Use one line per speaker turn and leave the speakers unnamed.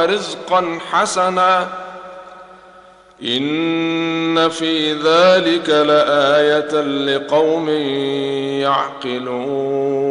رزقا حسنا إن في ذلك لآية لقوم يعقلون